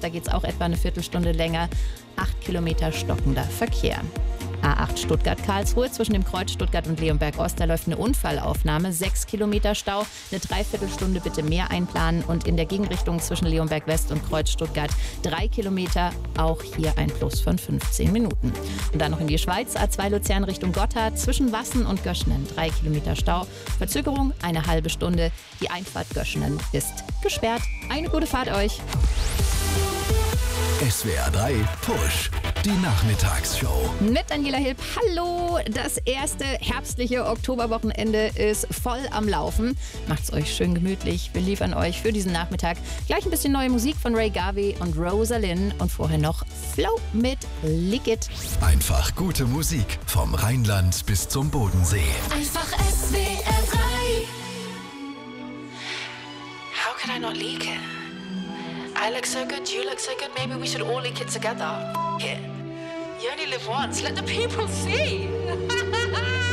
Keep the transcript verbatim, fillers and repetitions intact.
da geht es auch etwa eine Viertelstunde länger. Acht Kilometer stockender Verkehr. A acht Stuttgart-Karlsruhe zwischen dem Kreuz Stuttgart und Leonberg-Ost, da läuft eine Unfallaufnahme. Sechs Kilometer Stau, eine Dreiviertelstunde bitte mehr einplanen. Und in der Gegenrichtung zwischen Leonberg-West und Kreuz Stuttgart drei Kilometer, auch hier ein Plus von fünfzehn Minuten. Und dann noch in die Schweiz, A zwei Luzern Richtung Gotthard, zwischen Wassen und Göschenen drei Kilometer Stau. Verzögerung eine halbe Stunde. Die Einfahrt Göschenen ist gesperrt. Eine gute Fahrt euch. S W R drei Push, die Nachmittagsshow. Mit Daniela Hilb. Hallo, das erste herbstliche Oktoberwochenende ist voll am Laufen. Macht's euch schön gemütlich. Wir liefern euch für diesen Nachmittag gleich ein bisschen neue Musik von Ray Garvey und Rosalind und vorher noch Flow mit Lick It. Einfach gute Musik vom Rheinland bis zum Bodensee. Einfach S W R drei. How could I not leak it? I look so good, you look so good, maybe we should all leak it together. It. You only live once, let the people see.